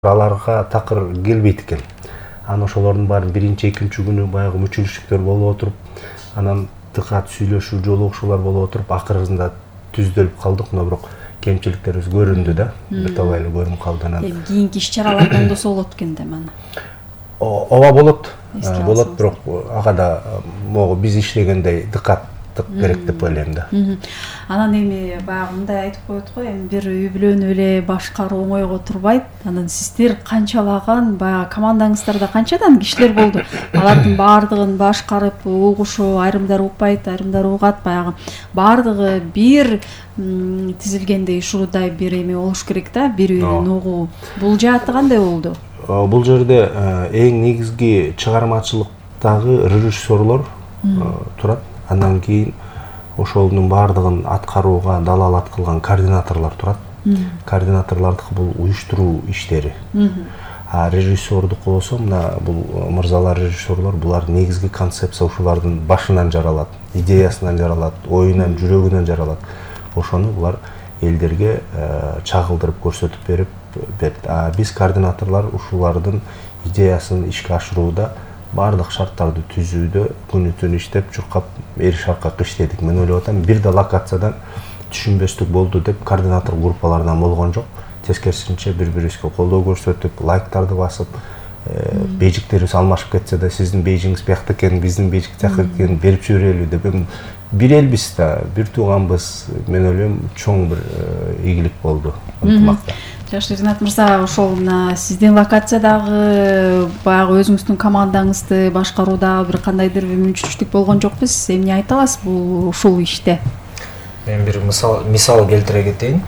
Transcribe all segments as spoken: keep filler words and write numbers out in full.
аларга такыр келбейт экен. Анан ошолордун баарын биринчи, экинчи күнү баягы мүчүлүштүктөр болуп отуруп, анан тыкат сүйлөшүү, жолугушуулар болуп отуруп, акырында түздөлүп калдык, но бирок кемчиликтерибиз көрүндү да, бир табай эле көрүнүп калды. Анан кийинки иш-чараларда оңдосо болот экен да мана. Ооба болот. Болот, бирок ага да могу биз иштегендей дыкаттык керек деп ойлойм да. Анан эми баягы мындай айтып коет го, эми бир үй бүлөнү эле башкаруу оңойго турбайт. Анан сиздер канчалаган баягы командаңыздарда канчадан кишилер болду? Алардын баардыгын башкарып угушуу, айрымдары укпайт, айрымдары угат, баягы баардыгы бир тизилгендей ушудай бир эме болуш керек да, бир үйдүн угуу. Бул жааты кандай болду? Бул жерде эң негизги чыгармачылыктагы режиссерлор турат. Андан кийин ошолдун баардыгын аткарууга далалат кылган координаторлор турат. Координаторлордук бул уюштуруу иштери. А режиссердук болсо мына бул мырзалар режиссерлор, булар негизги концепция ушулардын башынан жаралат, идеясынан жаралат, оюнан, жүрөгүнөн жаралат. Ошону булар элдерге чагылдырып көрсөтүп берип берет. А биз координаторлор ушулардын идеясын ишке ашырууда, бардык шарттарды түзүүдө күнү түн иштеп, чуркап, эри шаркак иштедик. Мен ойлоп атам, бир да локациядан түшүнбөстүк болду деп координатор группалардан болгон жок. Тескерисинче бири-бирибизге колдоо көрсөтүп, лайктарды басып, бейжиктерибиз алмашып кетсе да, сиздин бейжиңиз биякта экен, биздин бейжик тияка экен, берип жиберели деп. Бир элбиз да, бир тууганбыз. Мен ойлойм, чоң бир ийгилик болду ынтымакта. Жакшы, Ринат мырза, ошол мына сиздин локациядагы баягы өзүңүздүн командаңызды башкарууда бир кандайдыр бир мүмкүнчүлүк болгон жокпуз? Эмне айта аласыз бул ушул иште? Мен бир мисал мисал келтире кетейин.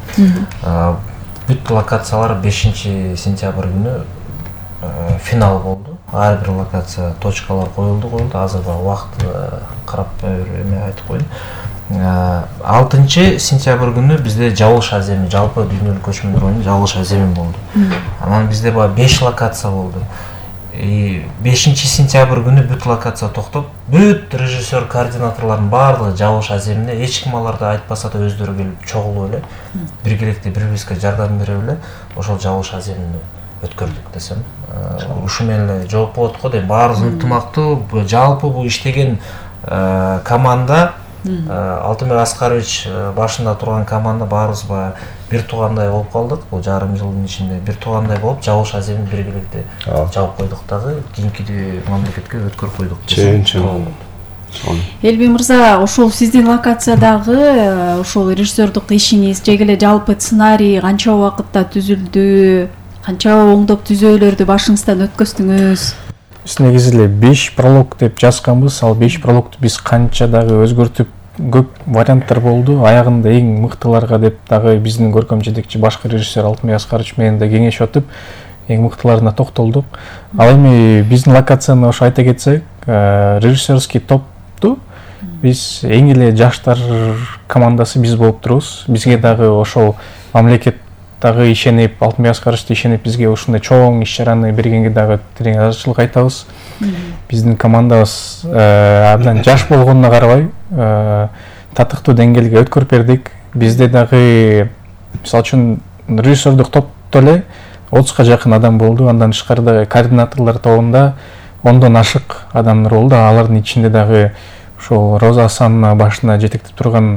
Бүт локациялар бешинчи сентябрь күнү финал болду. Ар бир локация точкалар коюлду, коюлду. Азыр убакыт карап бир эме айтып коеюн. алтынчы сентябрь күнү бизде Жабылыш аземи, жалпы дүйнөлүк көчмөндөр оюну Жабылыш аземи болду. Анан бизде баягы беш локация болду. бешинчи сентябрь күнү бүт локация токтоп, бүт режиссер, координаторлордун баардыгы Жабылыш аземине, эч ким аларды айтпаса да өздөрү келип чогулуп эле, биргеликте бири-бирибизге жардам берип эле ошол Жабылыш аземини өткөрдүк десем. Ушу менен эле жооп болот го дейм. Баарыбыз ынтымактуу, жалпы бул иштеген команда, Алтынбек Аскарович башында турган команда, баарыбыз баягы бир туугандай болуп калдык. Бул жарым жылдын ичинде бир туугандай болуп, Жабылыш аземин биргеликте жаап койдук дагы, кийинки мамлекетке өткөрүп койдук. Чын-чын. Элби мырза, ошол сиздин локациядагы ошол режиссердук ишиңиз, же эле жалпы сценарий канча убакытта түзүлдү, канча оңдоп түзөөлөрдү башыңыздан өткөздүңүз? Биз негизи эле беш пролог деп жазганбыз. Ал беш прологду биз канча дагы өзгөртүп, көп варианттар болду. Аягында эң мыктыларга деп дагы биздин көркөм жетекчи башкы режиссер Алтынбек Аскарович менен да кеңешип өтүп, эң мыктыларына токтолдук. Ал эми биздин локацияны ошо айта кетсек, режиссерский топту биз эң эле жаштар командасы биз болуп турубуз. Бизге дагы ошол мамлекет дагы ишенип, Алтынбек Аскарович ишенип бизге ушундай чоң иш-чараны бергенге дагы терең ыраазычылык айтабыз. Биздин командабыз абдан жаш болгонуна карабай, татыктуу деңгээлге өткөрүп бердик. Бизде дагы мисалы үчүн режиссердук топтто эле отузга жакын адам болду. Андан тышкары координаторлор тобунда ондон ашык адамдар болду. Алардын ичинде дагы ошол Роза Асанова башына жетектеп турган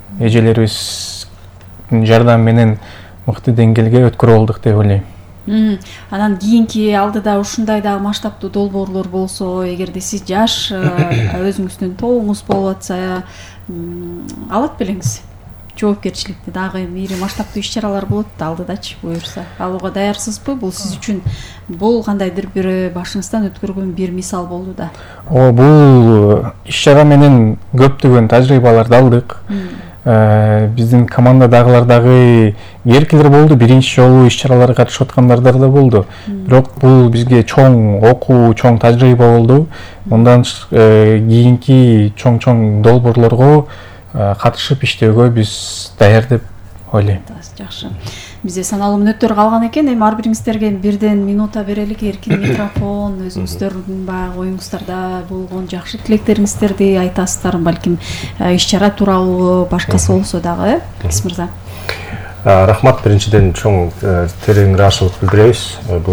эжелерибиздин жардамы менен мыкты деңгээлге өткөрүп алдык деп ойлойм. Анан кийинки алдыда ушундай да масштабтуу долбоорлор болсо, эгерде сиз жаш өзүңүздүн тобуңуз болуп атса, алат белеңиз? Жоопкерчиликти дагы ири масштабтуу иш-чаралар болот да алдыдачы буюрса. Алууга даярсызбы? Бул сиз үчүн бул кандайдыр бир башыңыздан өткөргөн бир мисал болду да. Ооба, бул иш-чара менен көптөгөн тажрыйбаларды алдык. Биздин командадагылар дагы эркилер болду, биринчи жолу иш-чараларга катышып аткандар да болду. Бирок бул бизге чоң окуу, чоң тажрыйба болду. Мындан кийинки чоң-чоң долбоорлорго катышып иштөөгө биз даяр деп ойлойм. Жакшы. Бизде саналуу мүнөттөр калган экен. Эми ар бириңиздерге бирден минута берелик. Эркин микрофон, өзүңүздөрдүн баягы оюңуздарда болгон жакшы тилектериңиздерди айтасыздар, балким иш-чара тууралуу башкасы болсо дагы, Кис мырза. Рахмат, биринчиден чоң терең ыраазычылык билдиребиз.